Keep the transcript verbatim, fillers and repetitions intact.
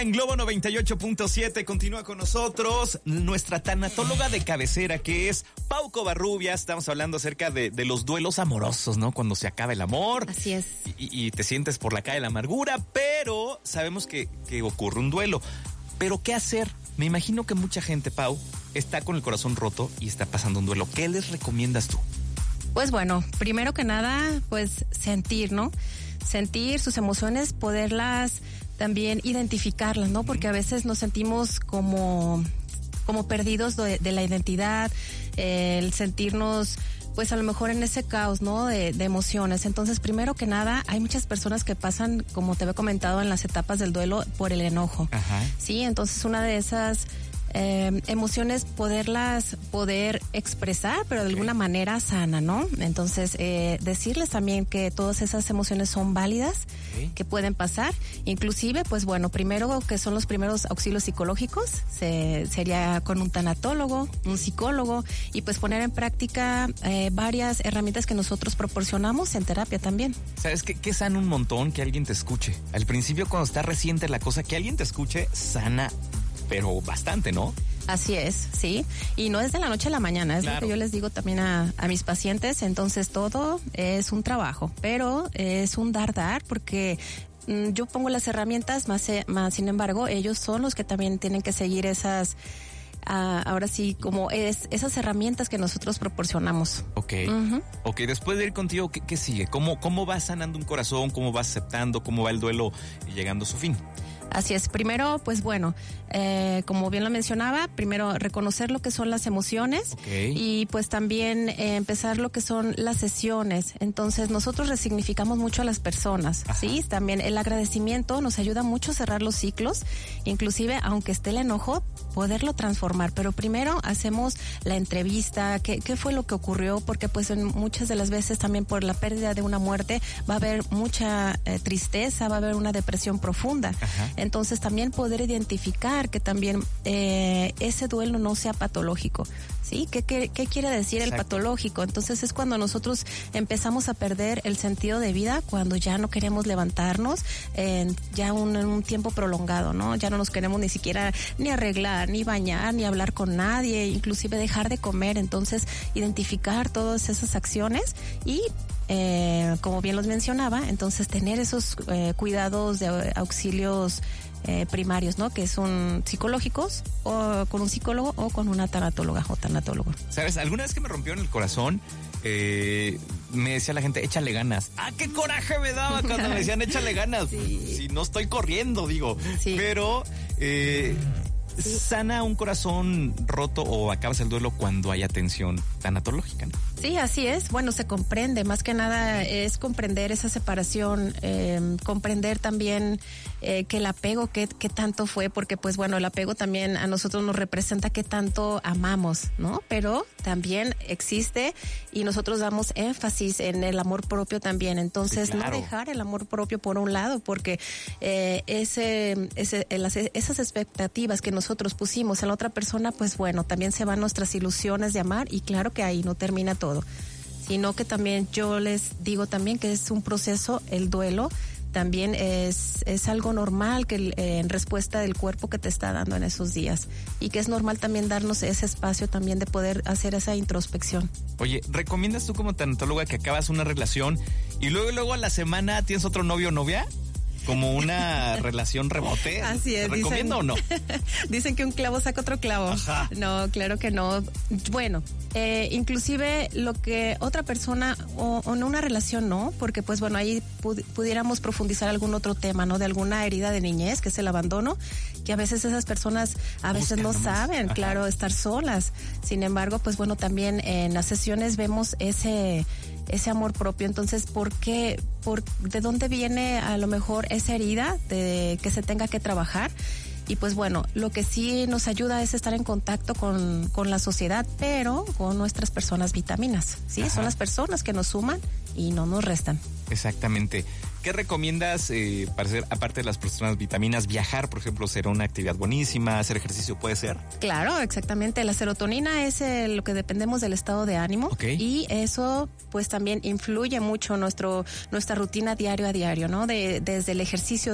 En Globo noventa y ocho punto siete continúa con nosotros nuestra tanatóloga de cabecera, que es Pau Covarrubias. Estamos hablando acerca de, de los duelos amorosos, ¿no? Cuando se acaba el amor. Así es. Y, y te sientes por la calle de la amargura, pero sabemos que, que ocurre un duelo. Pero ¿qué hacer? Me imagino que mucha gente, Pau, está con el corazón roto y está pasando un duelo. ¿Qué les recomiendas tú? Pues bueno, primero que nada, pues sentir, ¿no? Sentir sus emociones, poderlas también identificarlas, ¿no? Porque a veces nos sentimos como, como perdidos de, de la identidad, eh, el sentirnos, pues a lo mejor en ese caos, ¿no? De, de emociones. Entonces, primero que nada, hay muchas personas que pasan, como te había comentado, en las etapas del duelo por el enojo. Ajá. Sí, entonces una de esas Eh, emociones, poderlas poder expresar, pero de okay. alguna manera sana, ¿no? Entonces, eh, decirles también que todas esas emociones son válidas, okay. que pueden pasar, inclusive, pues bueno, primero que son los primeros auxilios psicológicos, se, sería con un tanatólogo, un psicólogo, y pues poner en práctica eh, varias herramientas que nosotros proporcionamos en terapia también. ¿Sabes qué? Que sana un montón que alguien te escuche. Al principio, cuando está reciente la cosa, que alguien te escuche, sana pero bastante, ¿no? Así es, sí. Y no es de la noche a la mañana, es claro. lo que yo les digo también a, a mis pacientes. Entonces todo es un trabajo, pero es un dar, dar, porque mmm, yo pongo las herramientas, más, más sin embargo, ellos son los que también tienen que seguir esas, uh, ahora sí, como es esas herramientas que nosotros proporcionamos. Ok, uh-huh. ok, después de ir contigo, ¿qué, qué sigue? ¿Cómo, ¿Cómo va sanando un corazón? ¿Cómo va aceptando? ¿Cómo va el duelo llegando a su fin? Así es, primero, pues bueno, eh, como bien lo mencionaba, primero reconocer lo que son las emociones okay. y pues también eh, empezar lo que son las sesiones. Entonces nosotros resignificamos mucho a las personas, Ajá. ¿sí? También el agradecimiento nos ayuda mucho a cerrar los ciclos, inclusive aunque esté el enojo, poderlo transformar. Pero primero hacemos la entrevista, qué, qué fue lo que ocurrió, porque pues en muchas de las veces también por la pérdida de una muerte va a haber mucha eh, tristeza, va a haber una depresión profunda. Ajá. Entonces también poder identificar que también eh, ese duelo no sea patológico, ¿sí? ¿Qué, qué, qué quiere decir Exacto. el patológico? Entonces es cuando nosotros empezamos a perder el sentido de vida, cuando ya no queremos levantarnos, eh, ya un, un tiempo prolongado, ¿no? Ya no nos queremos ni siquiera ni arreglar, ni bañar, ni hablar con nadie, inclusive dejar de comer. Entonces identificar todas esas acciones y Eh, como bien los mencionaba, entonces tener esos eh, cuidados de auxilios eh, primarios, ¿no? Que son psicológicos, o con un psicólogo o con una tanatóloga o tanatólogo. ¿Sabes? Alguna vez que me rompió en el corazón, eh, me decía la gente, échale ganas. ¡Ah, qué coraje me daba cuando me decían, échale ganas! Sí. Si no estoy corriendo, digo. Sí. Pero... Eh, Sí. ¿Sana un corazón roto o acabas el duelo cuando hay atención tanatológica, ¿no? Sí, así es. Bueno, se comprende. Más que nada es comprender esa separación, eh, comprender también eh, que el apego, qué, qué tanto fue, porque pues bueno, el apego también a nosotros nos representa qué tanto amamos, ¿no? Pero también existe y nosotros damos énfasis en el amor propio también. Entonces, sí, claro. no dejar el amor propio por un lado, porque eh, ese, ese, las, esas expectativas que nosotros nosotros pusimos en la otra persona, pues bueno, también se van nuestras ilusiones de amar y claro que ahí no termina todo, sino que también yo les digo también que es un proceso, el duelo también es, es algo normal que eh, en respuesta del cuerpo que te está dando en esos días y que es normal también darnos ese espacio también de poder hacer esa introspección. Oye, ¿recomiendas tú como tanatóloga que acabas una relación y luego luego a la semana tienes otro novio o novia? Como una relación rebote. Así es. ¿Te recomiendo o no? Dicen que un clavo saca otro clavo. Ajá. No, claro que no. Bueno, eh, inclusive lo que otra persona o, o no una relación no, porque pues bueno, ahí pud- pudiéramos profundizar algún otro tema, ¿no? De alguna herida de niñez, que es el abandono, que a veces esas personas a veces Buscan no nomás. saben, Ajá. claro, estar solas. Sin embargo, pues bueno, también en las sesiones vemos ese... ese amor propio. Entonces, ¿por qué? Por, ¿de dónde viene a lo mejor esa herida de que se tenga que trabajar? Y pues bueno, lo que sí nos ayuda es estar en contacto con, con la sociedad, pero con nuestras personas vitaminas, ¿sí? Ajá. Son las personas que nos suman y no nos restan. Exactamente. ¿Qué recomiendas eh, para hacer, aparte de las personas vitaminas, viajar, por ejemplo, será una actividad buenísima, hacer ejercicio puede ser? Claro, exactamente. La serotonina es el, lo que dependemos del estado de ánimo. Okay. Y eso pues también influye mucho nuestro nuestra rutina diario a diario, ¿no? De, desde el ejercicio